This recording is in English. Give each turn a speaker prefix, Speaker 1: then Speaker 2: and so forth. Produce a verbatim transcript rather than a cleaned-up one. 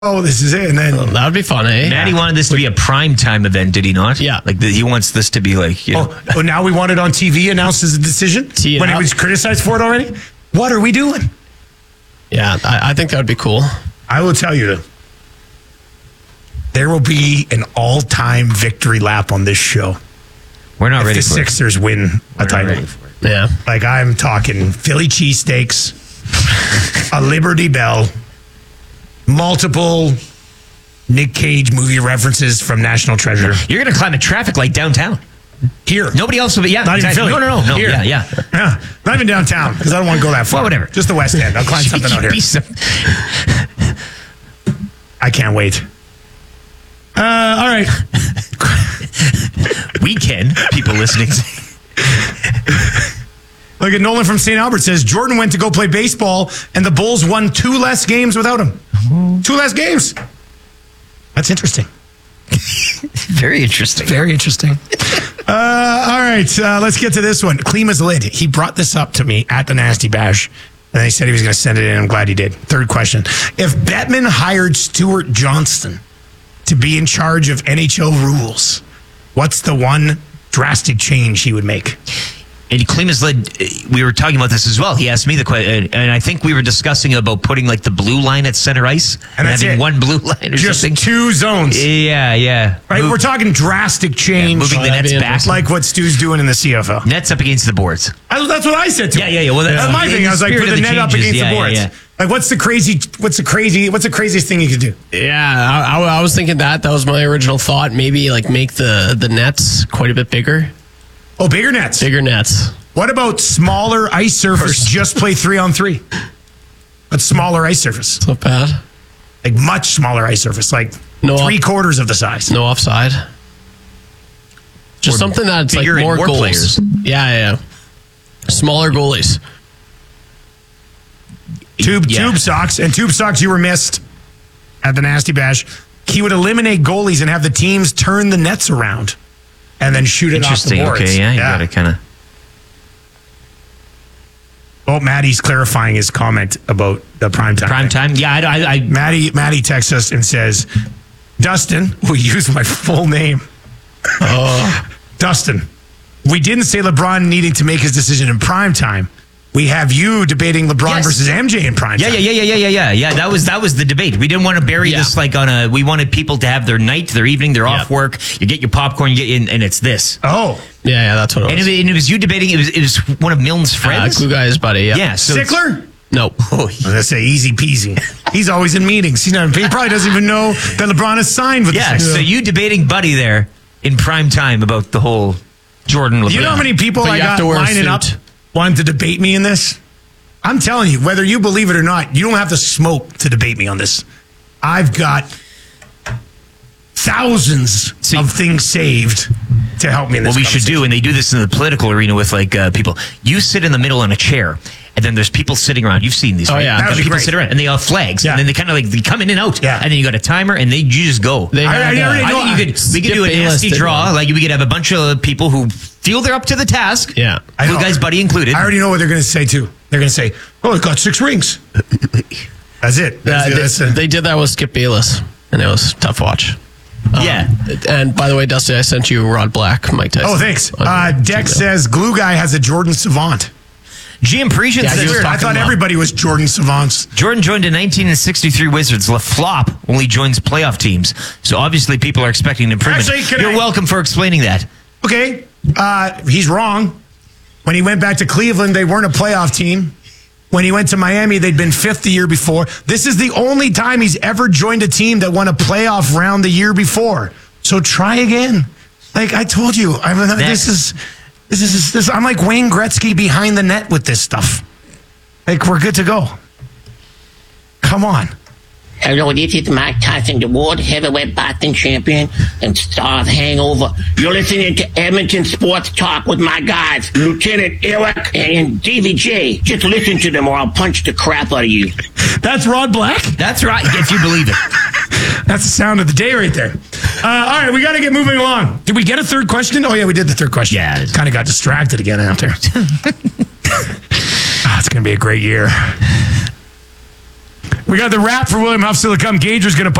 Speaker 1: oh, this is it. And then
Speaker 2: well, that would be fun, eh?
Speaker 3: Maddie wanted this to be a prime time event, did he not?
Speaker 2: Yeah.
Speaker 3: Like the, he wants this to be like, you know.
Speaker 1: oh, oh, now we want it on T V announced as a decision
Speaker 2: Tee it
Speaker 1: when he
Speaker 2: up.
Speaker 1: was criticized for it already. What are we doing?
Speaker 2: Yeah, I, I think that would be cool.
Speaker 1: I will tell you, there will be an all-time victory lap on this show.
Speaker 3: We're not
Speaker 1: If
Speaker 3: ready
Speaker 1: the
Speaker 3: for
Speaker 1: Sixers win
Speaker 3: it.
Speaker 1: a
Speaker 3: We're not
Speaker 1: title.
Speaker 3: ready for it.
Speaker 2: Yeah.
Speaker 1: Like, I'm talking Philly cheesesteaks, a Liberty Bell, multiple Nick Cage movie references from National Treasure.
Speaker 3: You're going to climb a traffic light downtown.
Speaker 1: Here.
Speaker 3: Nobody else will be. Yeah.
Speaker 1: Not even
Speaker 3: exactly.
Speaker 1: Philly.
Speaker 3: No, no, no. no.
Speaker 1: Here.
Speaker 3: Yeah, yeah.
Speaker 1: Yeah, not even downtown, because I don't want to go that far.
Speaker 3: Well, whatever.
Speaker 1: Just the West End. I'll climb something out here.
Speaker 3: Be some-
Speaker 1: I can't wait. Uh, all right.
Speaker 3: we can. People listening.
Speaker 1: Look at Nolan from Saint Albert says Jordan went to go play baseball and the Bulls won two less games without him. Two less games. That's interesting.
Speaker 3: Very interesting.
Speaker 1: Very interesting. uh, all right, uh, let's get to this one. Klima's lid. He brought this up to me at the Nasty Bash, and he said he was going to send it in. I'm glad he did. Third question. If Bettman hired Stuart Johnston to be in charge of N H L rules, what's the one drastic change he would make?
Speaker 3: And Klima's led, we were talking about this as well. He asked me the question, and I think we were discussing about putting like the blue line at center ice
Speaker 1: And that's
Speaker 3: having
Speaker 1: it.
Speaker 3: one blue line or
Speaker 1: Just
Speaker 3: something.
Speaker 1: two zones.
Speaker 3: Yeah, yeah.
Speaker 1: Right,
Speaker 3: Move-
Speaker 1: we're talking drastic change.
Speaker 3: Yeah, moving the
Speaker 2: Oh, that'd
Speaker 3: nets
Speaker 2: be
Speaker 3: back.
Speaker 2: interesting.
Speaker 1: like what Stu's doing in the C F L.
Speaker 3: Nets up against the boards.
Speaker 1: I, that's what I said to
Speaker 3: Yeah,
Speaker 1: him.
Speaker 3: yeah, yeah. Well, that's
Speaker 1: That's my
Speaker 3: in
Speaker 1: thing.
Speaker 3: the
Speaker 1: I was like,
Speaker 3: spirit
Speaker 1: put
Speaker 3: of
Speaker 1: the
Speaker 3: the
Speaker 1: net up
Speaker 3: changes.
Speaker 1: against
Speaker 3: Yeah,
Speaker 1: the
Speaker 3: yeah,
Speaker 1: boards.
Speaker 3: yeah.
Speaker 1: Like, what's the crazy? What's the crazy? What's the craziest thing you could do?
Speaker 2: Yeah, I, I, I was thinking that. That was my original thought. Maybe like make the, the nets quite a bit bigger.
Speaker 1: Oh, bigger nets.
Speaker 2: Bigger nets.
Speaker 1: What about smaller ice surface? Just play three on three. But smaller ice surface,
Speaker 2: It's not bad.
Speaker 1: like much smaller ice surface, like
Speaker 2: No
Speaker 1: three
Speaker 2: up-
Speaker 1: quarters of the size.
Speaker 2: No offside. Just
Speaker 3: Or
Speaker 2: something that's like
Speaker 3: bigger and
Speaker 2: more,
Speaker 3: more
Speaker 2: goals.
Speaker 3: players.
Speaker 2: Yeah, yeah, yeah. Smaller goalies.
Speaker 1: Tube
Speaker 3: Yeah.
Speaker 1: tube socks and tube socks. You were missed at the Nasty Bash. He would eliminate goalies and have the teams turn the nets around, and then shoot it off the
Speaker 3: Interesting.
Speaker 1: boards.
Speaker 3: Okay, yeah, you got to kind of.
Speaker 1: Oh, Maddie's clarifying his comment about the prime time.
Speaker 3: Prime
Speaker 1: thing.
Speaker 3: time? Yeah, I, I, I
Speaker 1: Maddie, Maddie texts us and says, Dustin, we use my full name.
Speaker 2: Oh,
Speaker 1: Dustin, we didn't say LeBron needing to make his decision in prime time. We have you debating LeBron
Speaker 3: Yes.
Speaker 1: versus M J in prime
Speaker 3: Yeah,
Speaker 1: time.
Speaker 3: yeah, yeah, yeah, yeah, yeah, yeah. That was that was the debate. We didn't want to bury
Speaker 2: Yeah.
Speaker 3: this like on a. We wanted people to have their night, their evening, they're off
Speaker 2: Yeah.
Speaker 3: work. You get your popcorn, you get in, and it's this.
Speaker 1: Oh,
Speaker 2: yeah, yeah. That's what it
Speaker 3: And
Speaker 2: was.
Speaker 3: it, and it was you debating. It was it was one of Milne's
Speaker 2: Uh,
Speaker 3: friends.
Speaker 2: glue guy's buddy. Yeah.
Speaker 3: yeah, so it's-
Speaker 1: Sickler?
Speaker 2: Nope.
Speaker 3: Oh,
Speaker 1: I was gonna say easy peasy. He's always in meetings. He's not. He probably doesn't even know that LeBron has signed with
Speaker 3: yeah.
Speaker 1: the
Speaker 3: So
Speaker 1: Sixers.
Speaker 3: you debating Buddy there in prime time about the whole Jordan.
Speaker 1: Do you know how many people
Speaker 2: But
Speaker 1: I
Speaker 2: you have
Speaker 1: got
Speaker 2: to wear a
Speaker 1: lining up
Speaker 2: suit.
Speaker 1: wanting to debate me in this? I'm telling you, whether you believe it or not, you don't have to smoke to debate me on this. I've got thousands
Speaker 3: See-
Speaker 1: of things saved to help me in this
Speaker 3: What we should
Speaker 1: conversation.
Speaker 3: do, and they do this in the political arena with like uh, people. You sit in the middle on a chair, and then there's people sitting around. You've seen these,
Speaker 2: Oh,
Speaker 3: right?
Speaker 2: yeah.
Speaker 3: You
Speaker 2: That
Speaker 3: got
Speaker 1: would be
Speaker 3: people
Speaker 1: great.
Speaker 3: sit around, and they have flags,
Speaker 1: Yeah.
Speaker 3: and then they kind of like they come in and out,
Speaker 1: Yeah.
Speaker 3: and then you got a timer, and they you just go.
Speaker 2: They
Speaker 1: I
Speaker 2: had,
Speaker 1: already- I
Speaker 2: uh,
Speaker 1: already
Speaker 3: I
Speaker 1: know
Speaker 3: think you could we could
Speaker 2: Skip
Speaker 3: do a
Speaker 2: Bayless
Speaker 3: nasty
Speaker 2: did
Speaker 3: draw.
Speaker 2: one.
Speaker 3: Like we could have a bunch of people who feel they're up to the task.
Speaker 2: Yeah.
Speaker 1: I
Speaker 3: Blue
Speaker 1: know.
Speaker 3: guys, Buddy included.
Speaker 1: I already know what they're going to say too. They're going to say, "Oh, it got six rings." That's it.
Speaker 2: Uh,
Speaker 1: That's,
Speaker 2: they,
Speaker 1: that's, uh,
Speaker 2: they did that with Skip Bayless, and it was a tough watch. Um,
Speaker 3: Yeah.
Speaker 2: And by the way, Dusty, I sent you Rod Black, Mike Tyson.
Speaker 1: oh, thanks.
Speaker 2: on
Speaker 1: Uh,
Speaker 2: your
Speaker 1: Dex
Speaker 2: Gmail.
Speaker 1: says Glue Guy has a Jordan Savant.
Speaker 3: G M Parisian
Speaker 2: Yeah,
Speaker 3: says
Speaker 2: he was
Speaker 1: Weird. I
Speaker 2: talking
Speaker 1: thought
Speaker 2: about-
Speaker 1: everybody was Jordan Savants.
Speaker 3: Jordan joined in nineteen sixty-three Wizards. LaFlop only joins playoff teams, so obviously people are expecting an improvement.
Speaker 1: Actually, can
Speaker 3: You're
Speaker 1: I-
Speaker 3: welcome for explaining that.
Speaker 1: Okay, uh, he's wrong. When he went back to Cleveland, they weren't a playoff team. When he went to Miami, they'd been fifth the year before. This is the only time he's ever joined a team that won a playoff round the year before. So try again. Like I told you, I mean, this is this is this. I'm like Wayne Gretzky behind the net with this stuff. Like we're good to go. Come on.
Speaker 4: Hello, this is Mike Tyson, the world heavyweight boxing champion and star of Hangover. You're listening to Edmonton Sports Talk with my guys, Lieutenant Eric and D V J. Just listen to them or I'll punch the crap out of you.
Speaker 1: That's Rod Black.
Speaker 3: That's right, if you believe it.
Speaker 1: That's the sound of the day right there. Uh, all right, we got to get moving along. Did we get a third question? Oh, yeah, we did the third question.
Speaker 3: Yeah.
Speaker 1: Kind of got distracted again after. Ah, it's going to be a great year. We got the wrap for William Huff still to come. Gager's going to